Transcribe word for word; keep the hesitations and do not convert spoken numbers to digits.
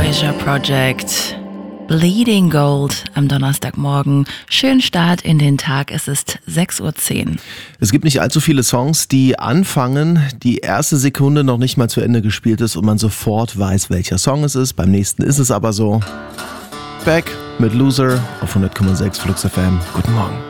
Erasure Project. Bleeding Gold am Donnerstagmorgen. Schönen Start in den Tag. Es ist sechs Uhr zehn. Es gibt nicht allzu viele Songs, die anfangen, die erste Sekunde noch nicht mal zu Ende gespielt ist und man sofort weiß, welcher Song es ist. Beim nächsten ist es aber so. Back mit Loser auf hundert Komma sechs Flux F M. Guten Morgen.